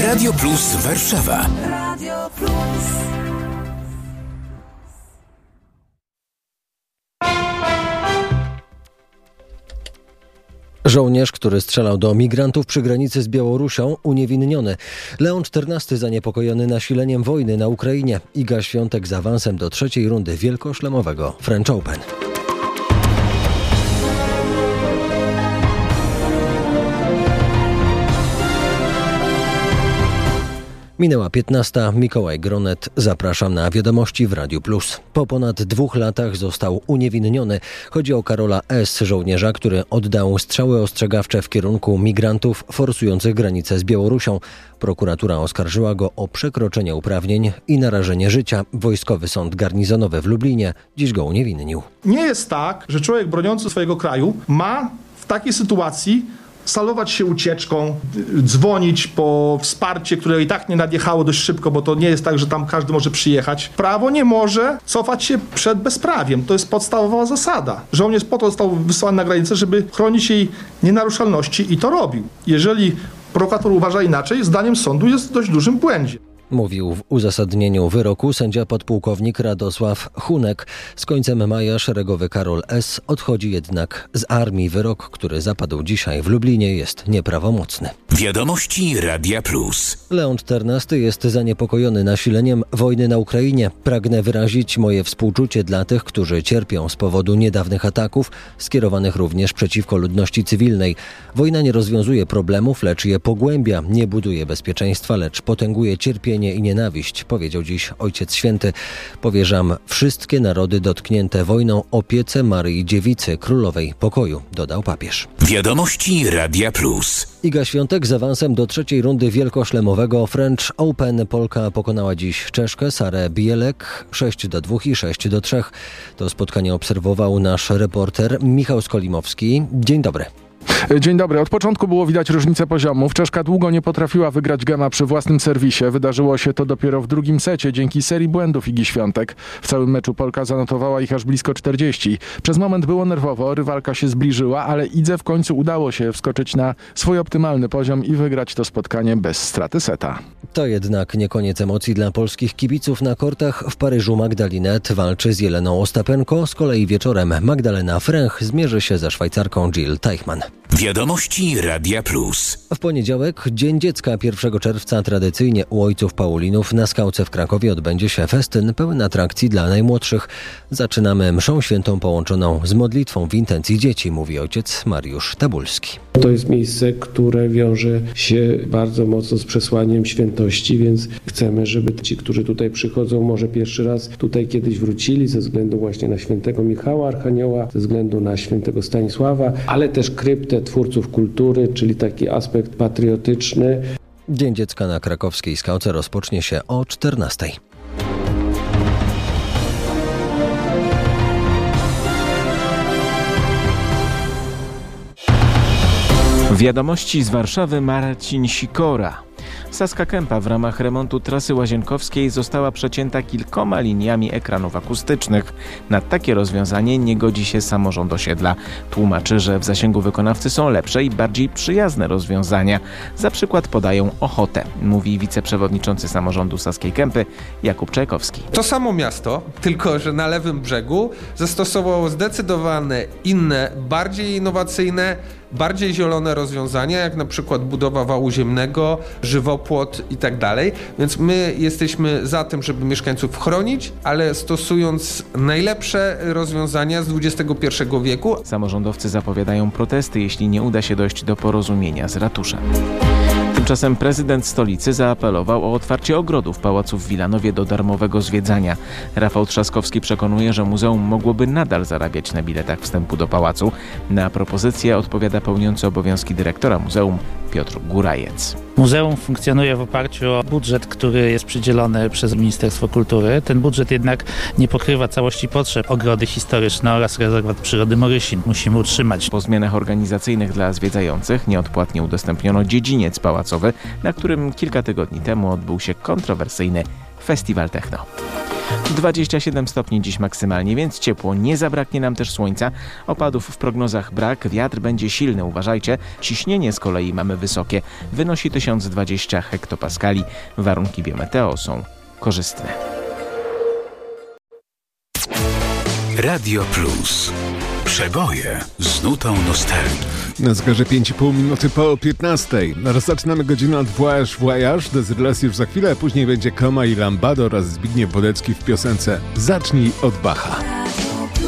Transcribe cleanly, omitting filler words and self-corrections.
Radio Plus Warszawa. Radio Plus. Żołnierz, który strzelał do migrantów przy granicy z Białorusią, uniewinniony. Leon XIV zaniepokojony nasileniem wojny na Ukrainie. Iga Świątek z awansem do trzeciej rundy wielkoszlemowego French Open. Minęła 15. Mikołaj Gronet. Zapraszam na wiadomości w Radiu Plus. Po ponad 2 latach został uniewinniony. Chodzi o Karola S., żołnierza, który oddał strzały ostrzegawcze w kierunku migrantów forsujących granicę z Białorusią. Prokuratura oskarżyła go o przekroczenie uprawnień i narażenie życia. Wojskowy Sąd Garnizonowy w Lublinie dziś go uniewinnił. Nie jest tak, że człowiek broniący swojego kraju ma w takiej sytuacji salować się ucieczką, dzwonić po wsparcie, które i tak nie nadjechało dość szybko, bo to nie jest tak, że tam każdy może przyjechać. Prawo nie może cofać się przed bezprawiem. To jest podstawowa zasada. Żołnierz po to został wysłany na granicę, żeby chronić jej nienaruszalności i to robił. Jeżeli prokurator uważa inaczej, zdaniem sądu jest w dość dużym błędzie. Mówił w uzasadnieniu wyroku sędzia podpułkownik Radosław Hunek. Z końcem maja szeregowy Karol S. odchodzi jednak z armii. Wyrok, który zapadł dzisiaj w Lublinie, jest nieprawomocny. Wiadomości Radia Plus. Leon XIV jest zaniepokojony nasileniem wojny na Ukrainie. Pragnę wyrazić moje współczucie dla tych, którzy cierpią z powodu niedawnych ataków, skierowanych również przeciwko ludności cywilnej. Wojna nie rozwiązuje problemów, lecz je pogłębia. Nie buduje bezpieczeństwa, lecz potęguje cierpienie i nienawiść, powiedział dziś Ojciec Święty. Powierzam wszystkie narody dotknięte wojną opiece Maryi Dziewicy, Królowej Pokoju, dodał papież. Wiadomości Radia Plus. Iga Świątek z awansem do trzeciej rundy wielkoszlemowego French Open. Polka pokonała dziś Czeszkę Sarę Bielek 6-2 i 6-3. To spotkanie obserwował nasz reporter Michał Skolimowski. Dzień dobry. Dzień dobry. Od początku było widać różnicę poziomów. Czeszka długo nie potrafiła wygrać gema przy własnym serwisie. Wydarzyło się to dopiero w drugim secie dzięki serii błędów Igi Świątek. W całym meczu Polka zanotowała ich aż blisko 40. Przez moment było nerwowo, rywalka się zbliżyła, ale Idze w końcu udało się wskoczyć na swój optymalny poziom i wygrać to spotkanie bez straty seta. To jednak nie koniec emocji dla polskich kibiców na kortach w Paryżu. Magdalinet walczy z Jeleną Ostapenko. Z kolei wieczorem Magdalena Fręch zmierzy się ze Szwajcarką Jill Teichmann. Wiadomości Radia Plus. W poniedziałek, Dzień Dziecka, 1 czerwca, tradycyjnie u ojców Paulinów na Skałce w Krakowie odbędzie się festyn pełen atrakcji dla najmłodszych. Zaczynamy mszą świętą połączoną z modlitwą w intencji dzieci, mówi ojciec Mariusz Tabulski. To jest miejsce, które wiąże się bardzo mocno z przesłaniem świętości, więc chcemy, żeby ci, którzy tutaj przychodzą, może pierwszy raz tutaj kiedyś wrócili ze względu właśnie na świętego Michała Archanioła, ze względu na świętego Stanisława, ale też kryptę twórców kultury, czyli taki aspekt patriotyczny. Dzień Dziecka na krakowskiej Skałce rozpocznie się o 14:00. Wiadomości z Warszawy, Marcin Sikora. Saska Kępa w ramach remontu trasy łazienkowskiej została przecięta kilkoma liniami ekranów akustycznych. Na takie rozwiązanie nie godzi się samorząd osiedla. Tłumaczy, że w zasięgu wykonawcy są lepsze i bardziej przyjazne rozwiązania. Za przykład podają Ochotę, mówi wiceprzewodniczący samorządu Saskiej Kępy Jakub Czajkowski. To samo miasto, tylko że na lewym brzegu zastosowało zdecydowane inne, bardziej innowacyjne, bardziej zielone rozwiązania, jak na przykład budowa wału ziemnego, żywopłot i tak dalej. Więc my jesteśmy za tym, żeby mieszkańców chronić, ale stosując najlepsze rozwiązania z XXI wieku. Samorządowcy zapowiadają protesty, jeśli nie uda się dojść do porozumienia z ratuszem. Tymczasem prezydent stolicy zaapelował o otwarcie ogrodów pałacu w Wilanowie do darmowego zwiedzania. Rafał Trzaskowski przekonuje, że muzeum mogłoby nadal zarabiać na biletach wstępu do pałacu. Na propozycję odpowiada pełniący obowiązki dyrektora muzeum Piotr Górajec. Muzeum funkcjonuje w oparciu o budżet, który jest przydzielony przez Ministerstwo Kultury. Ten budżet jednak nie pokrywa całości potrzeb. Ogrody historyczne oraz rezerwat przyrody Morysin musimy utrzymać. Po zmianach organizacyjnych dla zwiedzających nieodpłatnie udostępniono dziedziniec pałacowy, na którym kilka tygodni temu odbył się kontrowersyjny festiwal techno. 27 stopni dziś maksymalnie, więc ciepło. Nie zabraknie nam też słońca. Opadów w prognozach brak. Wiatr będzie silny, uważajcie. Ciśnienie z kolei mamy wysokie. Wynosi 1020 hektopaskali. Warunki biometeo są korzystne. Radio Plus. Przeboje z nutą nostalgii. Na zegarze 5,5 minuty po 15. Zaczynamy godzinę od Voyage. Dezyderas już za chwilę, później będzie Koma i Lambada oraz Zbigniew Wodecki w piosence Zacznij od Bacha.